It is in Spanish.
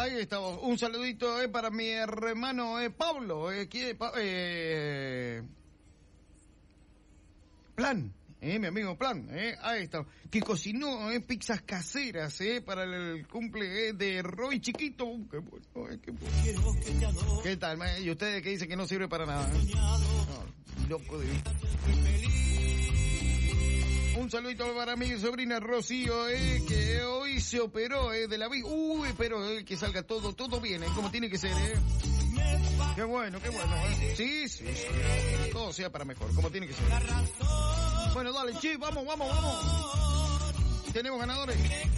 Ahí estamos. Un saludito para mi hermano Pablo. Plan. Mi amigo Plan, ahí está, que cocinó pizzas caseras para el cumple de Roy Chiquito. Qué bueno, qué bueno. ¿Qué tal, man? Y ustedes que dicen que no sirve para nada. No, loco de vida. Un saludito para mi sobrina Rocío, que hoy se operó de la vista. Uy, pero que salga todo bien, como tiene que ser, Qué bueno, Sí, todo sea para mejor, como tiene que ser. Bueno, dale, che, vamos. Tenemos ganadores.